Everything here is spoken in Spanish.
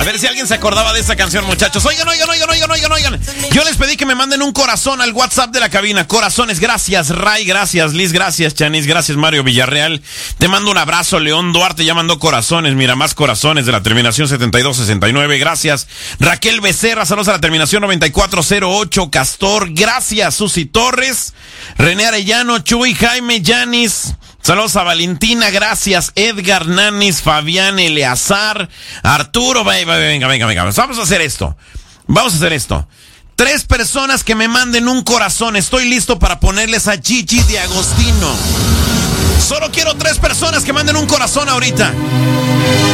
ver si alguien se acordaba de esta canción, muchachos. Oigan. Yo les pedí que me manden un corazón al WhatsApp de la cabina. Corazones, gracias Ray, gracias Liz, gracias Chanis, gracias Mario Villarreal. Te mando un abrazo. León Duarte ya mandó corazones. Mira, más corazones de la terminación 7269. Gracias. Raquel Becerra, saludos a la terminación 9408. Castor, gracias. Susi Torres, René Arellano, Chuy, Jaime, Yanis. Saludos a Valentina, gracias. Edgar, Nanis, Fabián, Eleazar, Arturo. Venga. Vamos a hacer esto. 3 personas que me manden un corazón. Estoy listo para ponerles a Gigi de Agostino. Solo quiero 3 personas que manden un corazón ahorita.